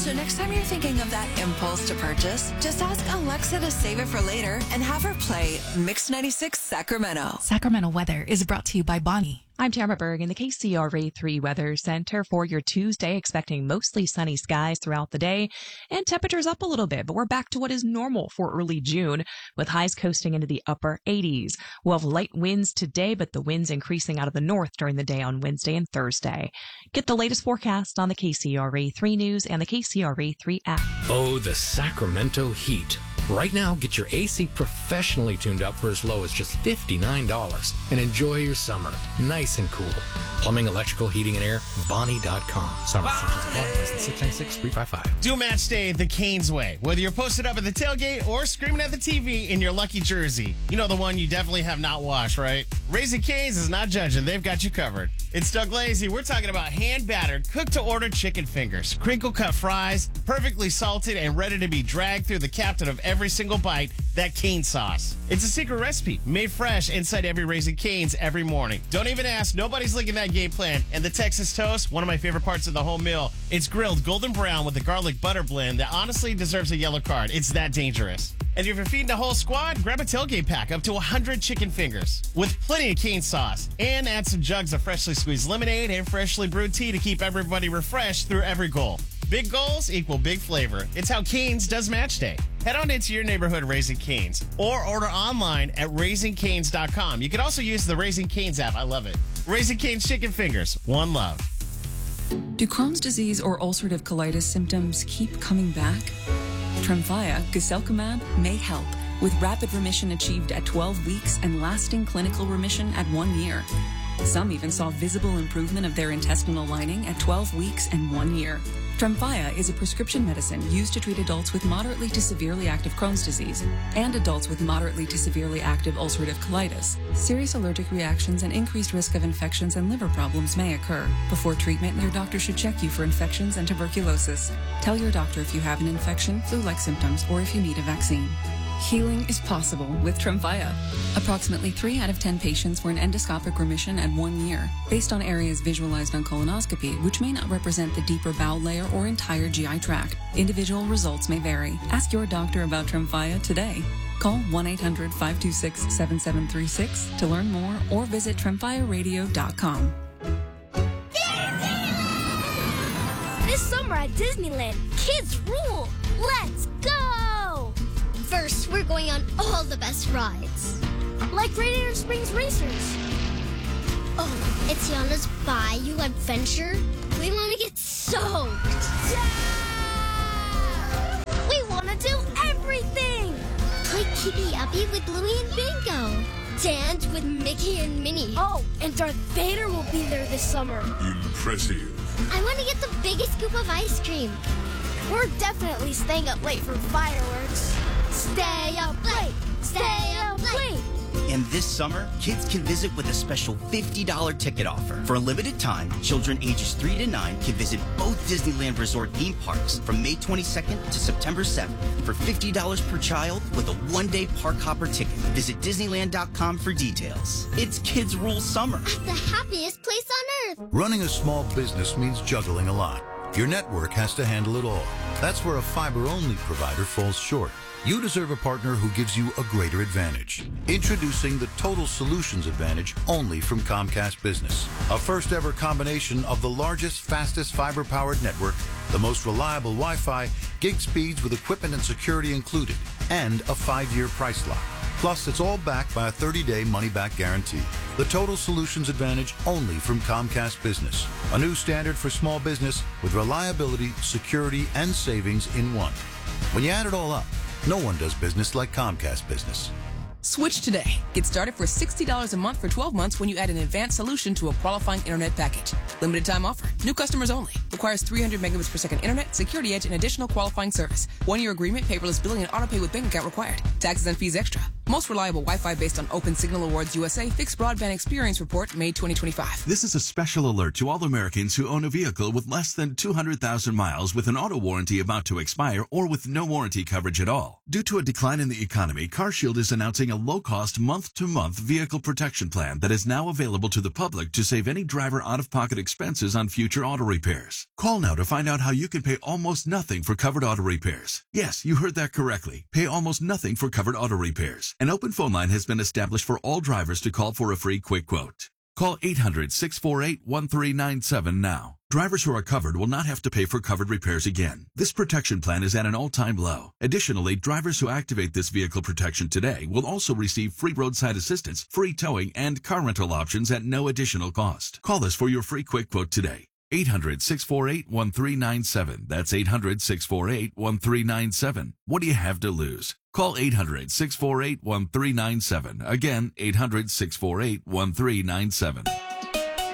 So next time you're thinking of that impulse to purchase, just ask Alexa to save it for later and have her play Mix 96 Sacramento. Sacramento weather is brought to you by Bonnie. I'm Tamara Berg in the KCRA 3 Weather Center for your Tuesday, expecting mostly sunny skies throughout the day and temperatures up a little bit, but we're back to what is normal for early June with highs coasting into the upper 80s. We'll have light winds today, but the winds increasing out of the north during the day on Wednesday and Thursday. Get the latest forecast on the KCRA 3 News and the KCRA 3 app. Oh, the Sacramento heat. Right now, get your AC professionally tuned up for as low as just $59 and enjoy your summer nice and cool. Plumbing, electrical, heating, and air, Bonnie.com. Summer 696-355. Do match day the Canes way. Whether you're posted up at the tailgate or screaming at the TV in your lucky jersey. You know the one you definitely have not washed, right? Raising Canes is not judging. They've got you covered. It's Doug Lazy. We're talking about hand-battered, cooked-to-order chicken fingers, crinkle-cut fries, perfectly salted and ready to be dragged through the captain of every single bite, that Cane sauce. It's a secret recipe made fresh inside every Raising Cane's every morning. Don't even ask. Nobody's licking that game plan. And the Texas toast, one of my favorite parts of the whole meal. It's grilled golden brown with a garlic butter blend that honestly deserves a yellow card. It's that dangerous. And if you're feeding the whole squad, grab a tailgate pack up to 100 chicken fingers with plenty of Cane sauce. And add some jugs of freshly squeezed lemonade and freshly brewed tea to keep everybody refreshed through every goal. Big goals equal big flavor. It's how Cane's does match day. Head on into your neighborhood Raising Cane's or order online at RaisingCanes.com. You can also use the Raising Cane's app. I love it. Raising Cane's chicken fingers. One love. Do Crohn's disease or ulcerative colitis symptoms keep coming back? Tremfya, guselkumab, may help, with rapid remission achieved at 12 weeks and lasting clinical remission at 1 year. Some even saw visible improvement of their intestinal lining at 12 weeks and 1 year. Tremfya is a prescription medicine used to treat adults with moderately to severely active Crohn's disease and adults with moderately to severely active ulcerative colitis. Serious allergic reactions and increased risk of infections and liver problems may occur. Before treatment, your doctor should check you for infections and tuberculosis. Tell your doctor if you have an infection, flu-like symptoms, or if you need a vaccine. Healing is possible with Tremfya. Approximately 3 out of 10 patients were in endoscopic remission at 1 year, based on areas visualized on colonoscopy, which may not represent the deeper bowel layer or entire GI tract. Individual results may vary. Ask your doctor about Tremfya today. Call 1-800-526-7736 to learn more or visit TremfyaRadio.com. This summer at Disneyland, kids rule! Let's go! First, we're going on all the best rides. Like Radiator Springs Racers. Oh, it's Tiana's Bayou Adventure. We want to get soaked. Yeah! We want to do everything. Play Keepy Uppy with Louie and Bingo. Dance with Mickey and Minnie. Oh, and Darth Vader will be there this summer. Impressive. I want to get the biggest scoop of ice cream. We're definitely staying up late for fireworks. Stay up late! Stay up late! And this summer, kids can visit with a special $50 ticket offer. For a limited time, children ages 3 to 9 can visit both Disneyland Resort theme parks from May 22nd to September 7th for $50 per child with a one-day park hopper ticket. Visit Disneyland.com for details. It's Kids Rule Summer. At the happiest place on earth. Running a small business means juggling a lot. Your network has to handle it all. That's where a fiber-only provider falls short. You deserve a partner who gives you a greater advantage. Introducing the Total Solutions Advantage only from Comcast Business. A first-ever combination of the largest, fastest fiber-powered network, the most reliable Wi-Fi, gig speeds with equipment and security included, and a 5-year price lock. Plus, it's all backed by a 30-day money-back guarantee. The Total Solutions Advantage only from Comcast Business. A new standard for small business with reliability, security, and savings in one. When you add it all up, no one does business like Comcast Business. Switch today. Get started for $60 a month for 12 months when you add an advanced solution to a qualifying internet package. Limited time offer. New customers only. Requires 300 megabits per second internet, security edge, and additional qualifying service. 1-year agreement, paperless billing, and auto pay with bank account required. Taxes and fees extra. Most reliable Wi-Fi based on Open Signal Awards USA Fixed Broadband Experience Report, May 2025. This is a special alert to all Americans who own a vehicle with less than 200,000 miles with an auto warranty about to expire or with no warranty coverage at all. Due to a decline in the economy, CarShield is announcing a low-cost month-to-month vehicle protection plan that is now available to the public to save any driver out-of-pocket expenses on future auto repairs. Call now to find out how you can pay almost nothing for covered auto repairs. Yes, you heard that correctly. Pay almost nothing for covered auto repairs. An open phone line has been established for all drivers to call for a free quick quote. Call 800-648-1397 now. Drivers who are covered will not have to pay for covered repairs again. This protection plan is at an all-time low. Additionally, drivers who activate this vehicle protection today will also receive free roadside assistance, free towing, and car rental options at no additional cost. Call us for your free quick quote today. 800-648-1397. That's 800-648-1397. What do you have to lose? Call 800-648-1397. Again, 800-648-1397.